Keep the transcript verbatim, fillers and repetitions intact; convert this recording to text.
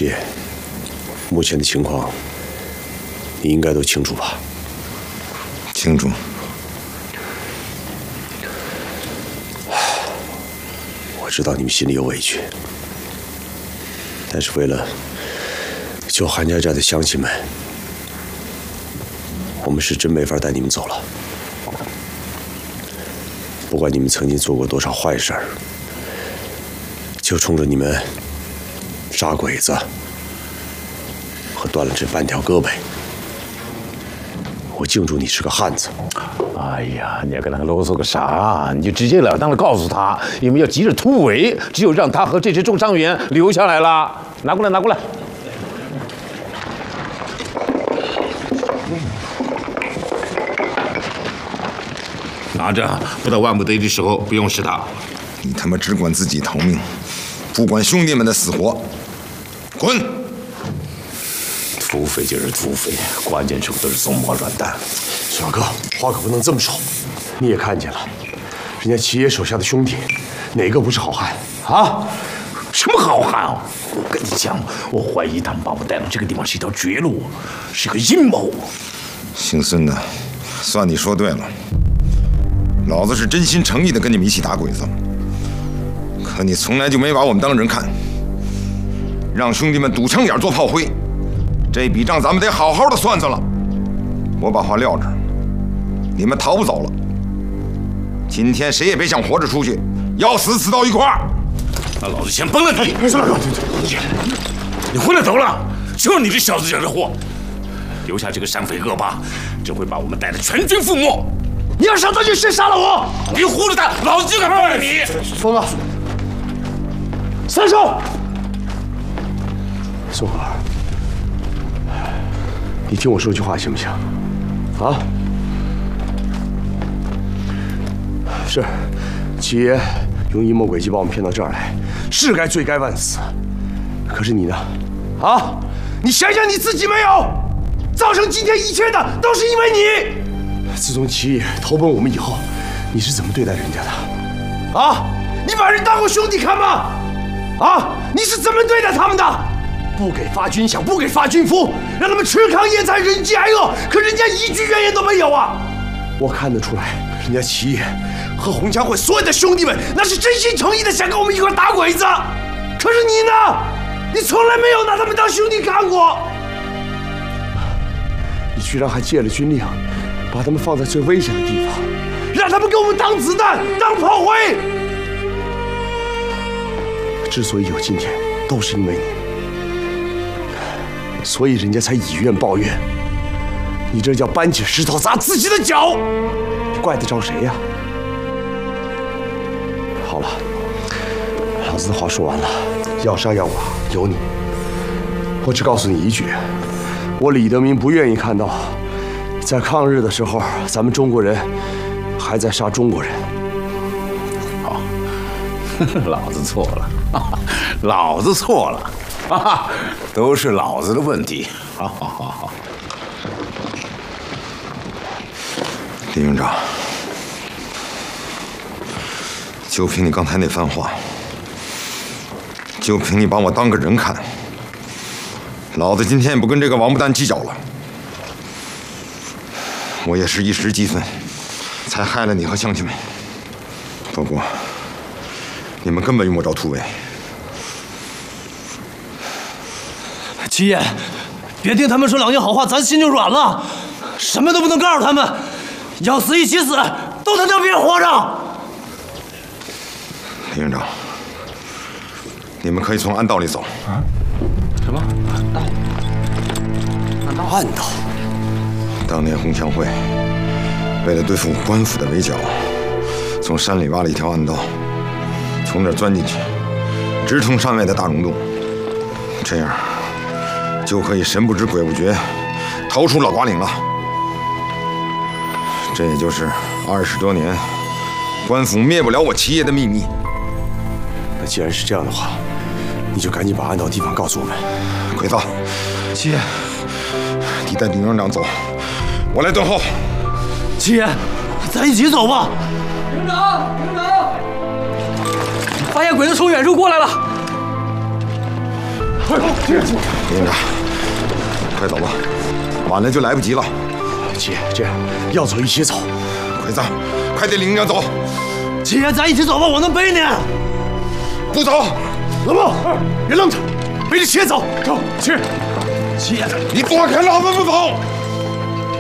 七爷，目前的情况你应该都清楚吧？ 清楚。 我知道你们心里有委屈，但是为了救韩家寨的乡亲们，我们是真没法带你们走了。不管你们曾经做过多少坏事儿，就冲着你们杀鬼子和断了这半条胳膊，我敬祝你是个汉子。 哎呀，你要跟他啰嗦个啥？你就直截了当的告诉他，你们要急着突围，只有让他和这支重伤员留下来了。拿过来，拿过来。拿着，不到万不得已的时候，不用试他。 你他妈只管自己逃命，不管兄弟们的死活，滚！ 土匪就是土匪，关键时候都是松毛软蛋。小哥，话可不能这么说。你也看见了，人家齐爷手下的兄弟，哪个不是好汉啊？ 什么好汉啊！我跟你讲，我怀疑他们把我带到这个地方是一条绝路，是个阴谋。 姓孙的，算你说对了。老子是真心诚意的跟你们一起打鬼子，可你从来就没把我们当人看，让兄弟们堵枪眼做炮灰，这笔账咱们得好好的算算了。我把话撂这儿，你们逃不走了。今天谁也别想活着出去，要死死到一块儿。 那老子先崩了你！ 孙老哥， 你昏了头了？就你这小子惹的祸，留下这个山匪恶霸，只会把我们带得全军覆没。 你要杀他就先杀了我！ 你糊弄他，老子就敢放了你！ 疯了！三手！宋河，你听我说句话行不行？啊？是，齐爷用阴谋诡计把我们骗到这儿来，是该罪该万死。可是你呢？啊？你想想你自己没有？造成今天一切的都是因为你。自从齐爷投奔我们以后，你是怎么对待人家的？啊？你把人当过兄弟看吗？啊？你是怎么对待他们的？不给发军饷，不给发军服，让他们吃糠咽菜，忍饥挨饿，可人家一句怨言都没有啊！我看得出来，人家齐爷和红枪会所有的兄弟们，那是真心诚意的想跟我们一块打鬼子。可是你呢？你从来没有拿他们当兄弟看过。你居然还借了军令，把他们放在最危险的地方，让他们给我们当子弹、当炮灰。之所以有今天，都是因为你，所以人家才以怨报怨。你这叫搬起石头砸自己的脚，你怪得着谁呀？好了，老子的话说完了，要杀要剐由你。我只告诉你一句，我李德民不愿意看到，在抗日的时候，咱们中国人还在杀中国人。 好，老子错了，老子错了，啊，都是老子的问题。好好好好。 李营长，就凭你刚才那番话，就凭你把我当个人看，老子今天也不跟这个王八蛋计较了。我也是一时激愤，才害了你和乡亲们。不过，你们根本用不着突围。 七爷，别听他们说两句好话，咱心就软了。什么都不能告诉他们，要死一起死，都他娘别活着！ 李营长，你们可以从暗道里走。 啊？什么暗道？暗道？ 暗道？ 当年红枪会为了对付官府的围剿，从山里挖了一条暗道，从这儿钻进去，直通山外的大溶洞，这样就可以神不知鬼不觉逃出老瓜岭了。这也就是二十多年官府灭不了我齐爷的秘密。 那既然是这样的话，你就赶紧把暗道地方告诉我们。 鬼子， 七爷， 你带李营长走，我来断后。 七爷，咱一起走吧。 营长，营长， 发现鬼子从远处过来了。 快走！ 李营长，快走吧，晚了就来不及了。 姐，这样要走一起走。 鬼子，快带李营长走！ 七爷，咱一起走吧，我能背你。 不走！ 老孟，别愣着，背着七爷走。走，七。 七爷， 你躲开老子不走！